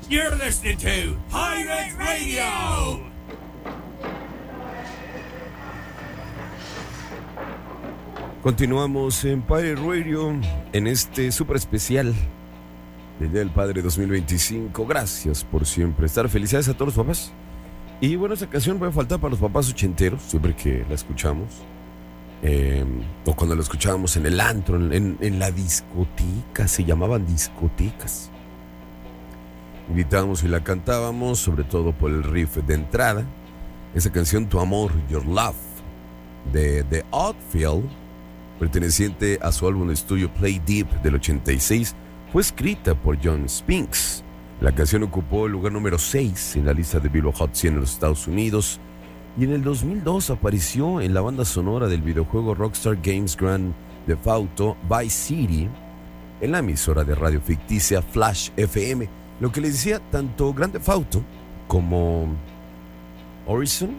You're listening to Pirate Radio. Continuamos en Pirate Radio en este super especial del Día del Padre 2025. Gracias por siempre estar. Felicidades a todos los papás. Y bueno, esta canción puede faltar para los papás ochenteros, siempre que la escuchamos. O cuando la escuchábamos en el antro, en la discoteca, se llamaban discotecas. Invitábamos y la cantábamos, sobre todo por el riff de entrada. Esa canción, Tu Amor, Your Love, de The Outfield, perteneciente a su álbum de estudio Play Deep del 86, fue escrita por John Spinks. La canción ocupó el lugar número 6 en la lista de Billboard Hot 100 en los Estados Unidos y en el 2002 apareció en la banda sonora del videojuego Rockstar Games Grand Theft Auto Vice City en la emisora de radio ficticia Flash FM. Lo que les decía, tanto Grand Theft Auto como Horizon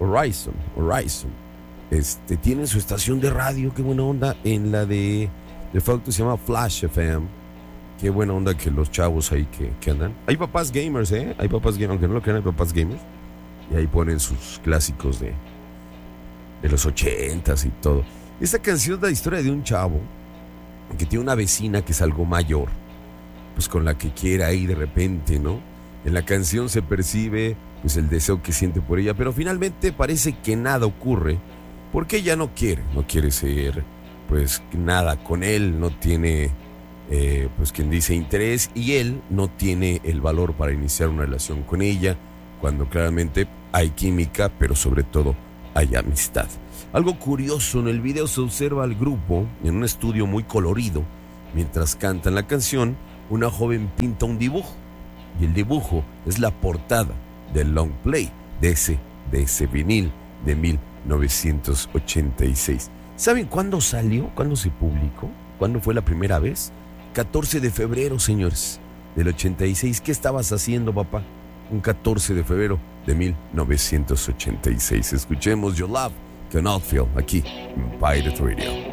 tienen su estación de radio, qué buena onda. En la de Theft Auto se llama Flash FM. Qué buena onda que los chavos ahí que andan. Hay papás gamers, hay papás gamers, aunque no lo crean, hay papás gamers. Y ahí ponen sus clásicos de los 80s y todo. Esta canción es la historia de un chavo que tiene una vecina que es algo mayor, pues con la que quiere ahí de repente, ¿no? En la canción se percibe pues el deseo que siente por ella, pero finalmente parece que nada ocurre, porque ella no quiere ser pues nada con él, no tiene pues quien dice interés, y él no tiene el valor para iniciar una relación con ella, cuando claramente hay química, pero sobre todo hay amistad. Algo curioso, en el video se observa al grupo en un estudio muy colorido. Mientras cantan la canción, una joven pinta un dibujo, y el dibujo es la portada del long play de ese vinil de 1986. ¿Saben cuándo salió? ¿Cuándo se publicó? ¿Cuándo fue la primera vez? 14 de febrero, señores, del 86. ¿Qué estabas haciendo, papá? Un 14 de febrero de 1986. Escuchemos Your Love con Outfield aquí en Pirate Radio.